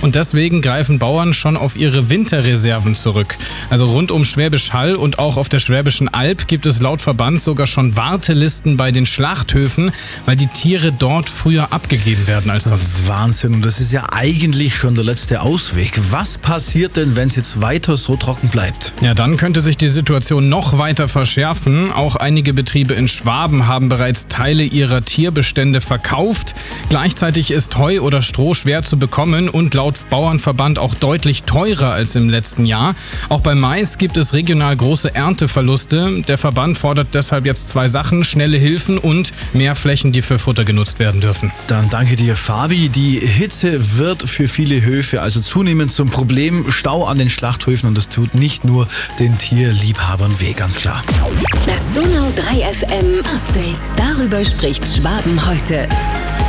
und deswegen greifen Bauern schon auf ihre Winterreserven zurück. Also rund um Schwäbisch Hall und auch auf der Schwäbischen Alb gibt es laut Verband sogar schon Wartelisten bei den Schlachthöfen, weil die Tiere dort früher abgegeben werden als sonst. Wahnsinn, und das ist ja eigentlich schon der letzte Ausweg. Was passiert denn, wenn es jetzt weiter so trocken bleibt? Ja, dann könnte sich die Situation noch weiter verschärfen. Auch einige Betriebe in Schwaben haben bereits Teile ihrer Tierbestände verkauft. Gleichzeitig ist Heu oder Stroh schwer zu bekommen und laut Bauernverband auch deutlich teurer als im letzten Jahr. Auch bei Mais gibt es regional große Ernteverluste. Der Verband fordert deshalb jetzt 2 Sachen: schnelle Hilfen und mehr Flächen, die für Futter genutzt werden dürfen. Dann danke dir, Fabi. Die Hitze wird für viele Höfe also zunehmend zum Problem. Stau an den Schlachthöfen, und das tut nicht nur den Tierliebhabern weh, ganz klar. Das Donau 3 FM Update. Darüber spricht Schwaben heute.